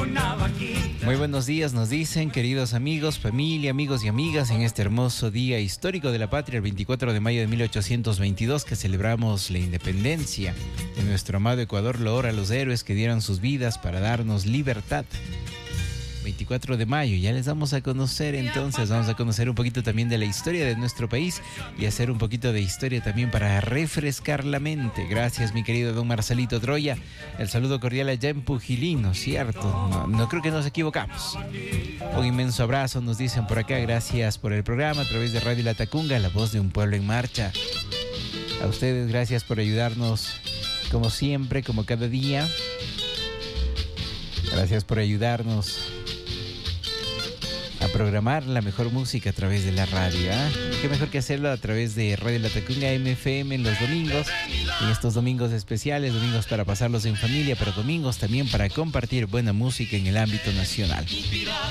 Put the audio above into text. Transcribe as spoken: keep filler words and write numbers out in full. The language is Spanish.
Muy buenos días, nos dicen, queridos amigos, familia, amigos y amigas, en este hermoso día histórico de la patria, el veinticuatro de mayo de mil ochocientos veintidós, que celebramos la independencia de nuestro amado Ecuador. Loor a los héroes que dieron sus vidas para darnos libertad. veinticuatro de mayo, ya les vamos a conocer entonces, vamos a conocer un poquito también de la historia de nuestro país y hacer un poquito de historia también para refrescar la mente. Gracias, mi querido don Marcelito Troya. El saludo cordial allá en Pujilín, ¿no es cierto? No, no creo que nos equivocamos. Un inmenso abrazo, nos dicen por acá. Gracias por el programa a través de Radio La Tacunga, la voz de un pueblo en marcha. A ustedes, gracias por ayudarnos como siempre, como cada día. Gracias por ayudarnos a programar la mejor música a través de la radio, ¿eh? Qué mejor que hacerlo a través de Radio La Tacunga M F M en los domingos, en estos domingos especiales, domingos para pasarlos en familia, pero domingos también para compartir buena música en el ámbito nacional.